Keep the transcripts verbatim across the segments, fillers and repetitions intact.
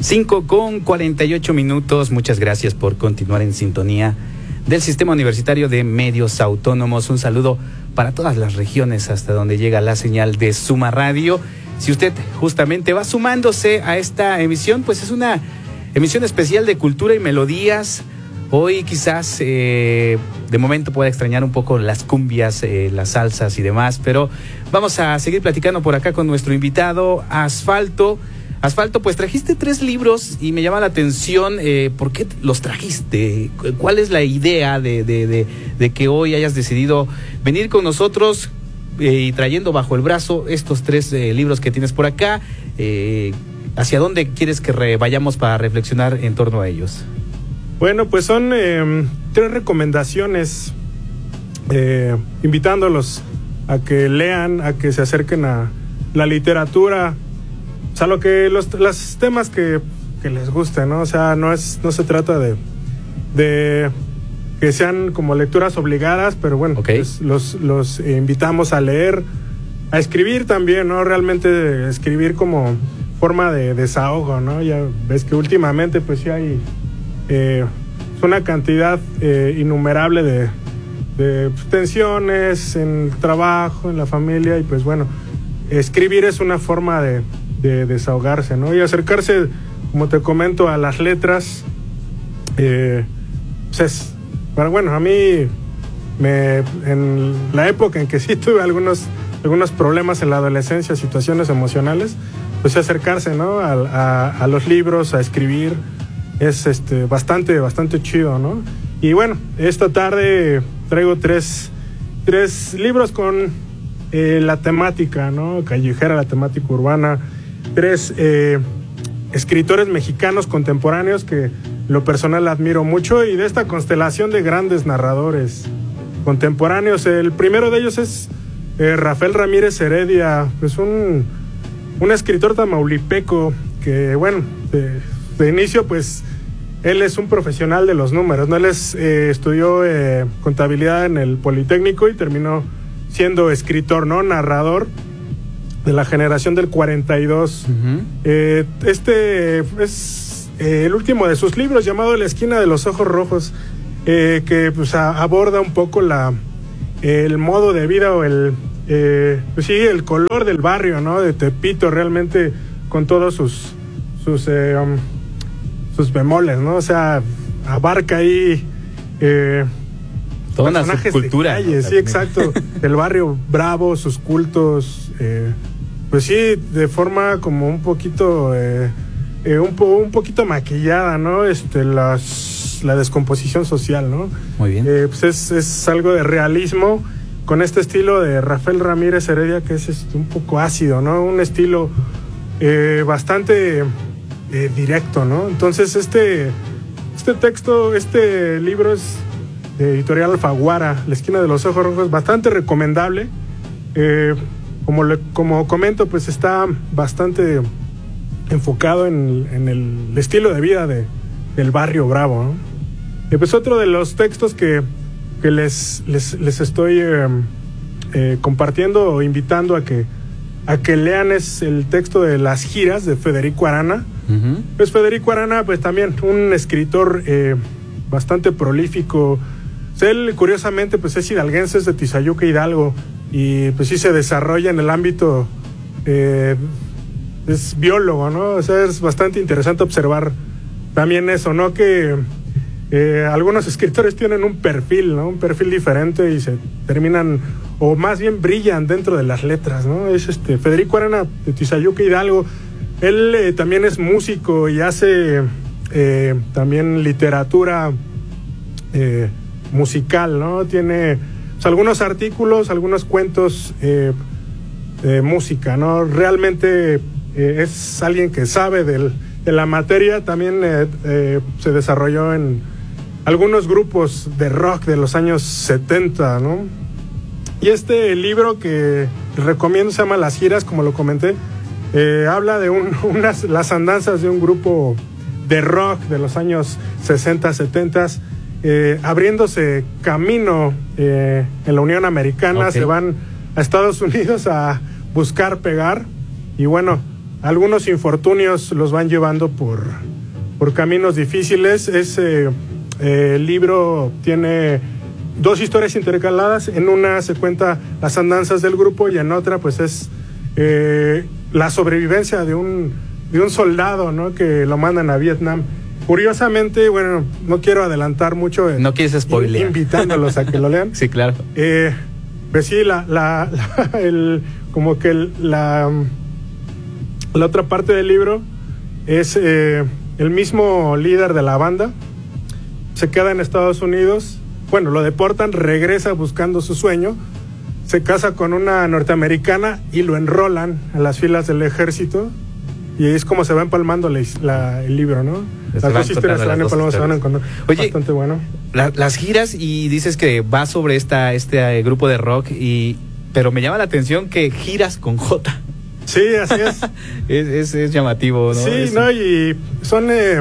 cinco con cuarenta y ocho minutos. Muchas gracias por continuar en sintonía del Sistema Universitario de Medios Autónomos. Un saludo para todas las regiones hasta donde llega la señal de Suma Radio. Si usted justamente va sumándose a esta emisión, pues es una emisión especial de cultura y melodías. Hoy quizás eh, de momento pueda extrañar un poco las cumbias, eh, las salsas y demás, pero vamos a seguir platicando por acá con nuestro invitado, Asfalto. Asfalto, pues trajiste tres libros y me llama la atención, eh, ¿por qué los trajiste? ¿Cuál es la idea de, de, de, de que hoy hayas decidido venir con nosotros eh, y trayendo bajo el brazo estos tres eh, libros que tienes por acá? Eh, ¿Hacia dónde quieres que re, vayamos para reflexionar en torno a ellos? Bueno, pues son eh, tres recomendaciones, eh, invitándolos a que lean, a que se acerquen a la literatura, o sea, lo que los, los temas que, que les gusten, ¿no? O sea, no es, no se trata de, de que sean como lecturas obligadas, pero bueno, okay. pues los, los invitamos a leer, a escribir también, ¿no? Realmente escribir como forma de desahogo, ¿no? Ya ves que últimamente pues sí hay eh, una cantidad eh, innumerable de, de tensiones en el trabajo, en la familia, y pues bueno, escribir es una forma de de desahogarse, ¿no? Y acercarse, como te comento, a las letras, eh, pues es, pero bueno, a mí, me, en la época en que sí tuve algunos, algunos problemas en la adolescencia, situaciones emocionales, pues acercarse, ¿no? A, a, a los libros, a escribir, es este, bastante, bastante chido, ¿no? Y bueno, esta tarde traigo tres, tres libros con eh, la temática, ¿no? Callejera, la temática urbana. Tres eh, escritores mexicanos contemporáneos que lo personal admiro mucho, y de esta constelación de grandes narradores contemporáneos. El primero de ellos es eh, Rafael Ramírez Heredia, pues un, un escritor tamaulipeco que, bueno, de, de inicio pues él es un profesional de los números, ¿no? Él es, eh, estudió eh, contabilidad en el Politécnico y terminó siendo escritor, ¿no? Narrador de la generación del cuarenta y dos. Uh-huh. Eh, este es eh, el último de sus libros, llamado La esquina de los ojos rojos, eh, que pues a, aborda un poco la el modo de vida o el eh, pues sí, el color del barrio, ¿no? De Tepito, realmente con todos sus sus eh, um, sus bemoles, ¿no? O sea, abarca ahí eh, toda una subcultura, ¿no? Sí, exacto. El barrio bravo, sus cultos, eh, pues sí, de forma como un poquito eh, eh, un, po, un poquito maquillada, ¿no? Este, las, la descomposición social, ¿no? Muy bien. Eh, pues es, es algo de realismo con este estilo de Rafael Ramírez Heredia, que es este, un poco ácido, ¿no? Un estilo eh, bastante eh, directo, ¿no? Entonces este, este texto, este libro es de Editorial Alfaguara, La esquina de los ojos rojos, bastante recomendable. Eh, como, le, como comento, pues está bastante enfocado en, en el estilo de vida de, del barrio bravo, ¿no? Y pues otro de los textos que, que les, les, les estoy eh, eh, compartiendo o invitando a que, a que lean es el texto de Las giras de Federico Arana. Uh-huh. Pues Federico Arana, pues también un escritor eh, bastante prolífico. Él, curiosamente, pues es hidalguense, es de Tizayuca, Hidalgo, y pues sí se desarrolla en el ámbito, eh, es biólogo, ¿no? O sea, es bastante interesante observar también eso, ¿no? Que eh, algunos escritores tienen un perfil, ¿no? Un perfil diferente y se terminan, o más bien brillan dentro de las letras, ¿no? Es este Federico Arana, de Tizayuca, Hidalgo. Él eh, también es músico y hace eh, también literatura eh, musical, ¿no? Tiene pues, algunos artículos, algunos cuentos eh, de música, ¿no? Realmente eh, es alguien que sabe del, de la materia. También eh, eh, se desarrolló en algunos grupos de rock de los años setenta, ¿no? Y este libro que recomiendo se llama Las giras, como lo comenté, eh, habla de un, unas, las andanzas de un grupo de rock de los años sesenta, setenta, eh, abriéndose camino eh, en la Unión Americana. Okay. Se van a Estados Unidos a buscar pegar, y bueno, algunos infortunios los van llevando por, por caminos difíciles. Ese eh, libro tiene dos historias intercaladas. En una se cuenta las andanzas del grupo y en otra pues es eh, la sobrevivencia de un, de un soldado, ¿no? Que lo mandan a Vietnam. Curiosamente, bueno, no quiero adelantar mucho. Eh, no quieres spoilear. Invitándolos a que lo lean. Sí, claro. Eh, pues sí, la, la, la el, como que el, la, la otra parte del libro es eh, el mismo líder de la banda. Se queda en Estados Unidos. Bueno, lo deportan, regresa buscando su sueño, se casa con una norteamericana y lo enrolan a las filas del ejército. Y es como se va empalmando la, la, el libro, ¿no? Les las dos historias se van empalmando, se van encontrando. Oye, bastante bueno. La, las giras, y dices que va sobre esta este eh, grupo de rock, y pero me llama la atención que giras con J. Sí, así es. es, es, es llamativo, ¿no? Sí, es, no, y son eh,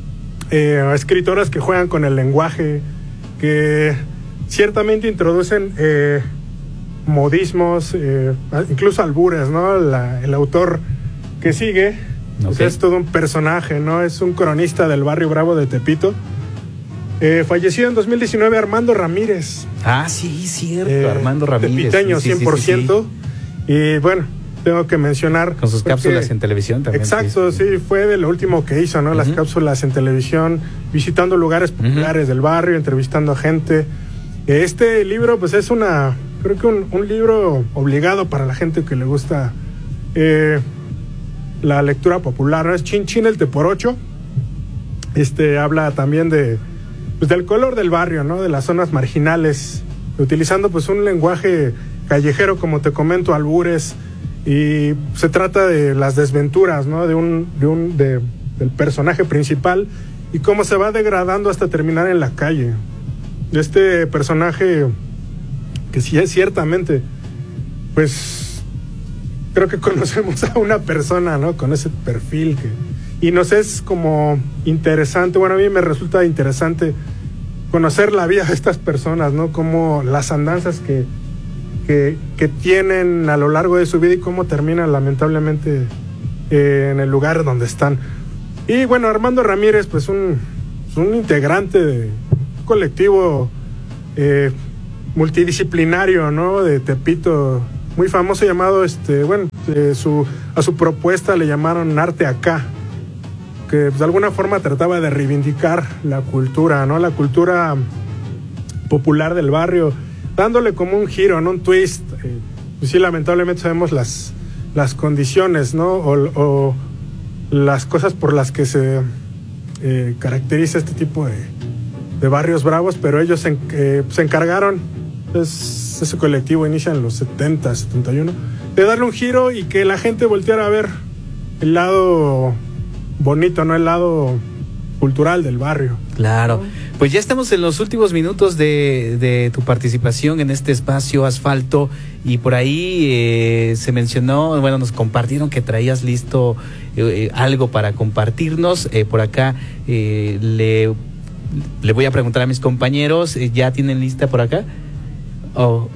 eh, escritoras que juegan con el lenguaje, que ciertamente introducen eh, modismos, eh, incluso albures, ¿no? La, el autor que sigue, okay. Pues es todo un personaje, ¿no? Es un cronista del barrio Bravo de Tepito. Eh, fallecido en dos mil diecinueve, Armando Ramírez. Ah, sí, cierto, eh, Armando Ramírez. Tepiteño, sí, sí, cien por ciento. Sí, sí, sí. Y bueno, tengo que mencionar... Con sus porque, cápsulas en televisión también. Exacto, sí, sí, fue de lo último que hizo, ¿no? Uh-huh. Las cápsulas en televisión, visitando lugares populares uh-huh. del barrio, entrevistando a gente. Este libro, pues es una... Creo que un, un libro obligado para la gente que le gusta eh, la lectura popular, ¿no? Es Chin Chin el Teporocho. Este habla también de... Pues del color del barrio, ¿no? De las zonas marginales, utilizando pues un lenguaje callejero, como te comento, albures, y se trata de las desventuras, ¿no? De un, de un, de, del personaje principal y cómo se va degradando hasta terminar en la calle. Este personaje que sí es ciertamente, pues creo que conocemos a una persona, ¿no? Con ese perfil que... Y nos es como interesante, bueno, a mí me resulta interesante conocer la vida de estas personas, ¿no? Como las andanzas que, que, que tienen a lo largo de su vida y cómo terminan lamentablemente eh, en el lugar donde están. Y bueno, Armando Ramírez, pues un, un integrante de un colectivo eh, multidisciplinario, ¿no? De Tepito, muy famoso, llamado, este, bueno, eh, su, a su propuesta le llamaron Arte Acá, que de alguna forma trataba de reivindicar la cultura, ¿no? La cultura popular del barrio, dándole como un giro, ¿no? Un twist. Eh, pues sí, lamentablemente sabemos las, las condiciones, ¿no? O, o las cosas por las que se eh, caracteriza este tipo de, de barrios bravos, pero ellos se, eh, se encargaron, es, ese colectivo inicia en los setenta, setenta y uno, de darle un giro y que la gente volteara a ver el lado bonito, ¿no? El lado cultural del barrio. Claro. Pues ya estamos en los últimos minutos de, de tu participación en este espacio Asfalto, y por ahí eh, se mencionó, bueno, nos compartieron que traías listo eh, algo para compartirnos. Eh, por acá eh, le, le voy a preguntar a mis compañeros, eh, ¿ya tienen lista por acá? Oh.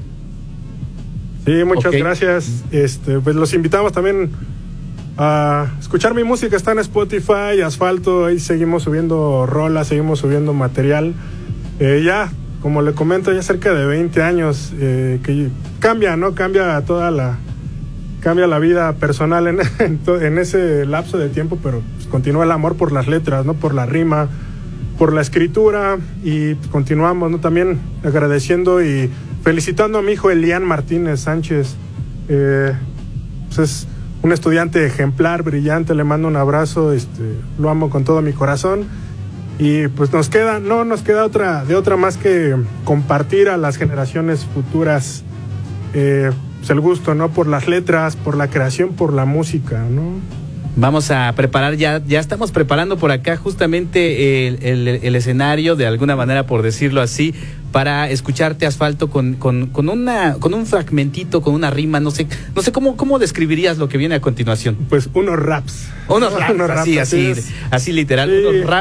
Sí, muchas okay. gracias. Este, pues los invitamos también a escuchar mi música. Está en Spotify, Asfalto, ahí seguimos subiendo rolas, seguimos subiendo material. Eh, ya, como le comento, ya cerca de veinte años, eh, que cambia, ¿no? Cambia toda la, cambia la vida personal en, en, en ese lapso de tiempo, pero pues, continúa el amor por las letras, ¿no? Por la rima, por la escritura, y pues, continuamos, ¿no? También agradeciendo y felicitando a mi hijo Elian Martínez Sánchez. Eh, pues es un estudiante ejemplar, brillante, le mando un abrazo, este, lo amo con todo mi corazón. Y pues nos queda, no nos queda otra, de otra más que compartir a las generaciones futuras eh, pues el gusto, ¿no? Por las letras, por la creación, por la música, ¿no? Vamos a preparar, ya, ya estamos preparando por acá justamente el, el, el escenario, de alguna manera, por decirlo así, para escucharte, Asfalto, con, con, con una, con un fragmentito, con una rima, no sé, no sé cómo, cómo describirías lo que viene a continuación. Pues unos raps. Unos raps, unos así, raps, así, así, así literal, sí. Unos raps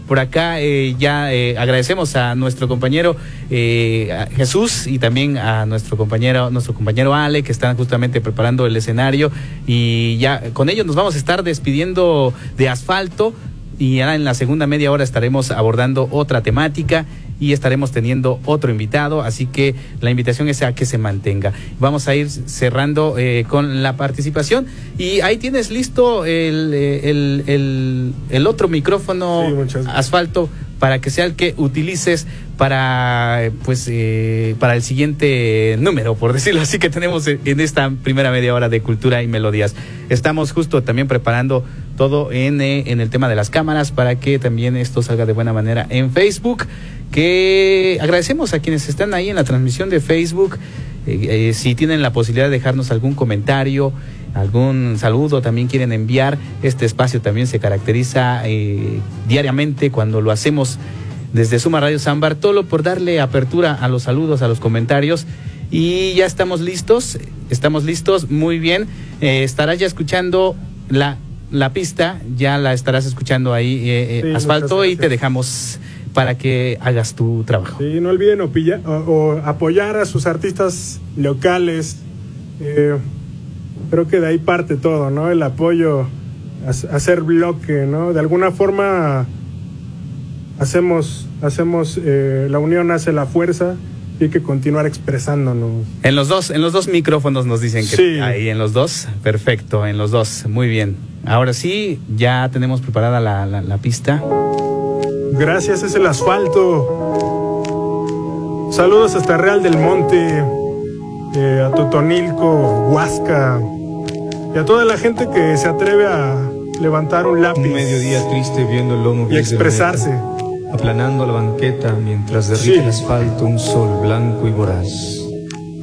por acá eh, ya eh, agradecemos a nuestro compañero eh, a Jesús y también a nuestro compañero, nuestro compañero Ale, que están justamente preparando el escenario, y ya con ellos nos vamos a estar despidiendo de Asfalto, y ahora en la segunda media hora estaremos abordando otra temática y estaremos teniendo otro invitado, así que la invitación es a que se mantenga. Vamos a ir cerrando eh, con la participación, y ahí tienes listo el, el, el, el otro micrófono, sí, Asfalto, para que sea el que utilices para pues eh, para el siguiente número, por decirlo así, que tenemos en esta primera media hora de Cultura y Melodías. Estamos justo también preparando todo en, eh, en el tema de las cámaras para que también esto salga de buena manera en Facebook, que agradecemos a quienes están ahí en la transmisión de Facebook. Eh, eh, si tienen la posibilidad de dejarnos algún comentario, algún saludo también quieren enviar, este espacio también se caracteriza eh, diariamente cuando lo hacemos desde Suma Radio San Bartolo por darle apertura a los saludos, a los comentarios. Y ya estamos listos, estamos listos, muy bien. Eh, estarás ya escuchando la, la pista, ya la estarás escuchando ahí, eh, sí, Asfalto, y te dejamos para que hagas tu trabajo. Sí, no olviden opilla, o, o apoyar a sus artistas locales. Eh, creo que de ahí parte todo, ¿no? El apoyo, a, hacer bloque, ¿no? De alguna forma hacemos, hacemos eh, la unión hace la fuerza, y hay que continuar expresándonos. En los dos, en los dos micrófonos nos dicen que sí. Ahí en los dos, perfecto, en los dos, muy bien. Ahora sí, ya tenemos preparada la, la, la pista. Gracias, es el Asfalto. Saludos hasta Real del Monte, eh, a Totonilco, Huasca, y a toda la gente que se atreve a levantar un lápiz. Un mediodía triste viendo el lomo y expresarse. Aplanando la banqueta mientras derrite sí. el asfalto un sol blanco y voraz.